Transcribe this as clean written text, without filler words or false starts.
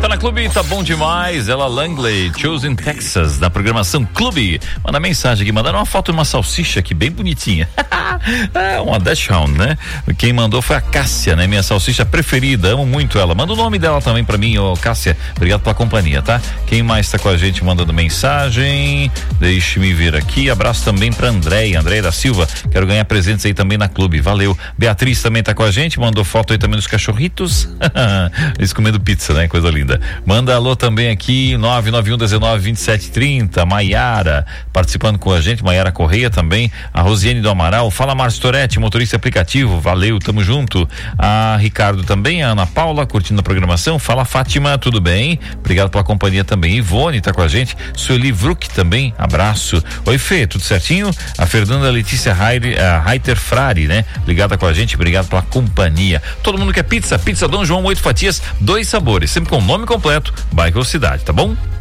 Tá na Clube, tá bom demais. Ela Langley, Chosen Texas, da programação Clube. Manda mensagem aqui, mandaram uma foto de uma salsicha aqui, bem bonitinha. É uma Dachshund, né? Quem mandou foi a Cássia, né? Minha salsicha preferida, amo muito ela. Manda o nome dela também pra mim, ô Cássia. Obrigado pela companhia, tá? Quem mais tá com a gente mandando mensagem? Deixe-me ver aqui. Abraço também pra Andréia da Silva. Quero ganhar presentes aí também na Clube. Valeu. Beatriz também tá com a gente, mandou foto aí também dos cachorritos. Eles comendo pizza, né? Coisa linda. Manda alô também aqui, 991192730. Maiara participando com a gente, Maiara Correia também. A Rosiane do Amaral. Fala, Márcio Toretti, motorista aplicativo. Valeu, tamo junto. A Ricardo também, a Ana Paula curtindo a programação. Fala, Fátima, tudo bem? Obrigado pela companhia também. Ivone tá com a gente. Sueli Vrook também, abraço. Oi, Fê, tudo certinho? A Fernanda Letícia Reiter Frari, né? Ligada com a gente, obrigado pela companhia. Todo mundo quer pizza? Pizza Dom João, 8 fatias, 2 sabores, sempre com nome completo, bairro ou cidade, tá bom?